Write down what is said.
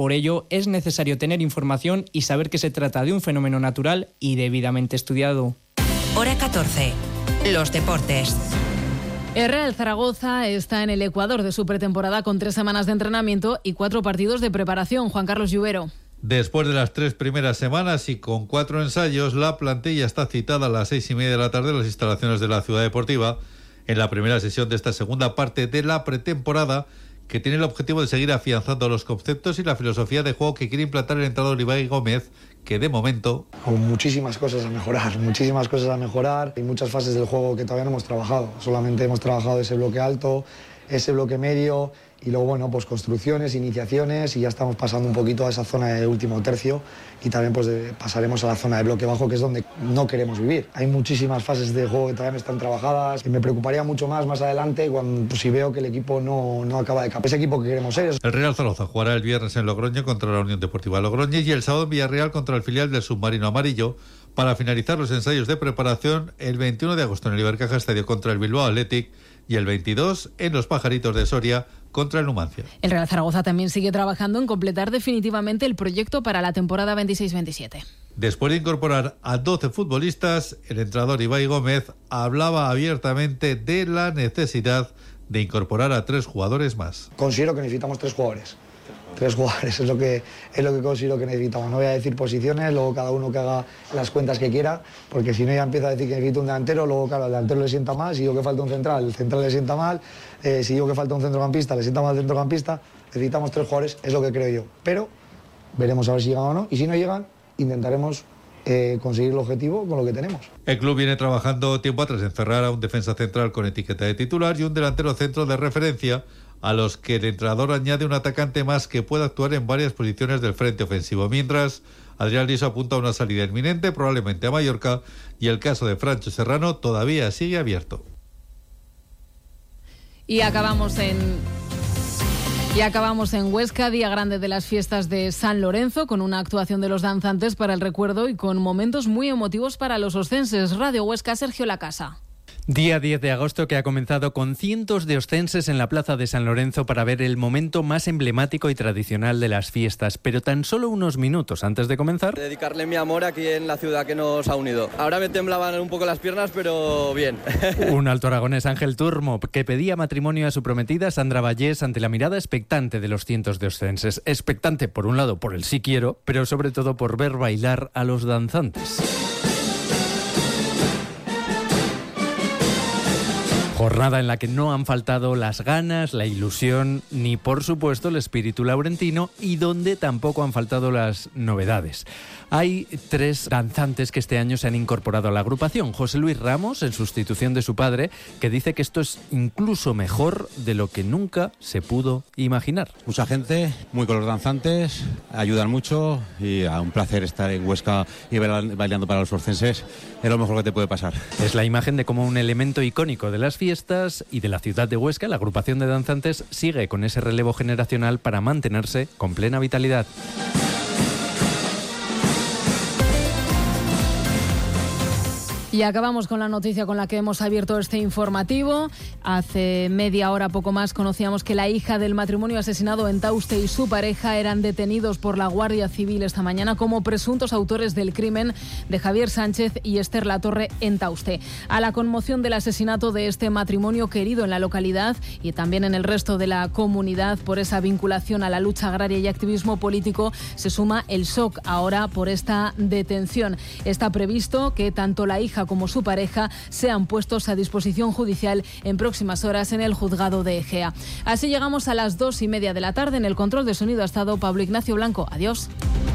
Por ello, es necesario tener información y saber que se trata de un fenómeno natural y debidamente estudiado. Hora 14. Los deportes. El Real Zaragoza está en el Ecuador de su pretemporada con 3 semanas de entrenamiento y 4 partidos de preparación. Juan Carlos Lluvero. Después de las 3 primeras semanas y con 4 ensayos, la plantilla está citada a las 6:30 de la tarde en las instalaciones de la Ciudad Deportiva en la primera sesión de esta segunda parte de la pretemporada, que tiene el objetivo de seguir afianzando los conceptos y la filosofía de juego que quiere implantar el entrenador Ibai Gómez, que de momento... Con muchísimas cosas a mejorar y muchas fases del juego que todavía no hemos trabajado. Solamente hemos trabajado ese bloque alto, ese bloque medio y luego, bueno, pues construcciones, iniciaciones, y ya estamos pasando un poquito a esa zona de último tercio y también pues pasaremos a la zona de bloque bajo, que es donde no queremos vivir. Hay muchísimas fases de juego que todavía no están trabajadas y me preocuparía mucho más adelante cuando pues, si veo que el equipo no acaba de capar. Ese equipo que queremos ser. El Real Zaragoza jugará el viernes en Logroño contra la Unión Deportiva Logroño y el sábado en Villarreal contra el filial del Submarino Amarillo, para finalizar los ensayos de preparación el 21 de agosto en el Ibercaja Estadio contra el Bilbao Athletic y el 22 en los Pajaritos de Soria contra el Numancia. El Real Zaragoza también sigue trabajando en completar definitivamente el proyecto para la temporada 26-27. Después de incorporar a 12 futbolistas, el entrenador Ibai Gómez hablaba abiertamente de la necesidad de incorporar a 3 jugadores más. Considero que necesitamos 3 jugadores. 3 jugadores es lo que considero que necesitamos. No voy a decir posiciones, luego cada uno que haga las cuentas que quiera, porque si no ya empieza a decir que necesito un delantero, luego claro, al delantero le sienta mal, si digo que falta un central, el central le sienta mal, si digo que falta un centrocampista, le sienta mal el centrocampista. Necesitamos 3 jugadores, es lo que creo yo. Pero veremos a ver si llegan o no, y si no llegan, intentaremos conseguir el objetivo con lo que tenemos. El club viene trabajando tiempo atrás en cerrar a un defensa central con etiqueta de titular y un delantero centro de referencia, a los que el entrenador añade un atacante más que pueda actuar en varias posiciones del frente ofensivo. Mientras, Adrián Liso apunta a una salida inminente, probablemente a Mallorca, y el caso de Francho Serrano todavía sigue abierto. Y acabamos en Huesca, día grande de las fiestas de San Lorenzo, con una actuación de los danzantes para el recuerdo y con momentos muy emotivos para los oscenses. Radio Huesca, Sergio Lacasa. Día 10 de agosto que ha comenzado con cientos de oscenses en la plaza de San Lorenzo para ver el momento más emblemático y tradicional de las fiestas, pero tan solo unos minutos antes de comenzar... Dedicarle mi amor aquí en la ciudad que nos ha unido. Ahora me temblaban un poco las piernas, pero bien. Un alto aragonés, Ángel Turmo, que pedía matrimonio a su prometida Sandra Vallés ante la mirada expectante de los cientos de oscenses. Expectante, por un lado, por el sí quiero, pero sobre todo por ver bailar a los danzantes. Jornada en la que no han faltado las ganas, la ilusión, ni por supuesto el espíritu laurentino, y donde tampoco han faltado las novedades. Hay 3 danzantes que este año se han incorporado a la agrupación. José Luis Ramos, en sustitución de su padre, que dice que esto es incluso mejor de lo que nunca se pudo imaginar. Mucha gente, muy con los danzantes, ayudan mucho y un placer estar en Huesca y bailando para los oscenses. Es lo mejor que te puede pasar. Es la imagen de cómo un elemento icónico de las fiestas y de la ciudad de Huesca, la agrupación de danzantes, sigue con ese relevo generacional para mantenerse con plena vitalidad. Y acabamos con la noticia con la que hemos abierto este informativo. Hace media hora, poco más, conocíamos que la hija del matrimonio asesinado en Tauste y su pareja eran detenidos por la Guardia Civil esta mañana como presuntos autores del crimen de Javier Sánchez y Esther Latorre en Tauste. A la conmoción del asesinato de este matrimonio querido en la localidad y también en el resto de la comunidad por esa vinculación a la lucha agraria y activismo político, se suma el shock ahora por esta detención. Está previsto que tanto la hija como su pareja sean puestos a disposición judicial en próximas horas en el juzgado de Egea. Así llegamos a las 2:30 de la tarde. En el control de sonido ha estado Pablo Ignacio Blanco. Adiós.